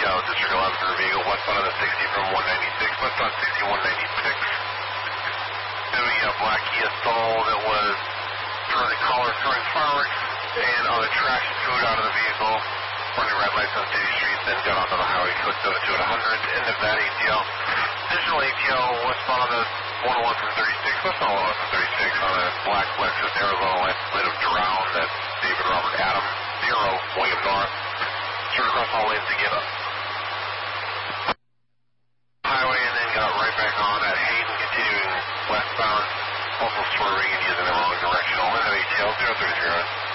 ATL, District 11 for vehicle westbound on the 60 from 196, westbound 60, 196. Then we got black Kia Soul that was throwing collar, throwing fireworks, and on the traction food out of the vehicle, running red lights on city streets, then got onto the highway code 72 at 100, end of that ATL. Additional ATL westbound on the 101 from 36, westbound 101 from 36 on a black Lexus Arizona light of drown, that's David Robert Adam, 0, William North. Sort across all lanes to get up. Highway and then got right back on at Hayden, continuing westbound, also swerving and using the wrong direction. All in ATL 030.